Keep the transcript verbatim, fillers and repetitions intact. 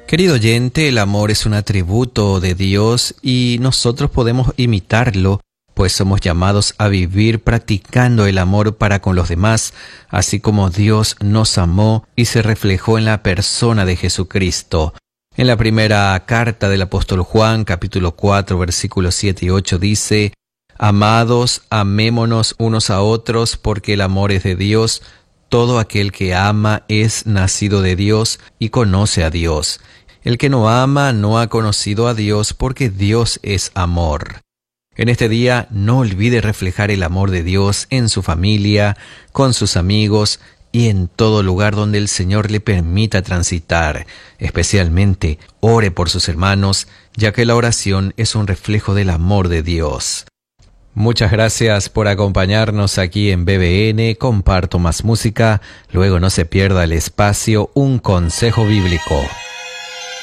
Querido oyente, el amor es un atributo de Dios y nosotros podemos imitarlo, pues somos llamados a vivir practicando el amor para con los demás, así como Dios nos amó y se reflejó en la persona de Jesucristo. En la primera carta del apóstol Juan, capítulo cuatro, versículos siete y ocho, dice: Amados, amémonos unos a otros, porque el amor es de Dios. Todo aquel que ama es nacido de Dios y conoce a Dios. El que no ama no ha conocido a Dios, porque Dios es amor. En este día no olvide reflejar el amor de Dios en su familia, con sus amigos y en todo lugar donde el Señor le permita transitar. Especialmente, ore por sus hermanos, ya que la oración es un reflejo del amor de Dios. Muchas gracias por acompañarnos aquí en B B N. Comparto más música. Luego no se pierda el espacio Un Consejo Bíblico.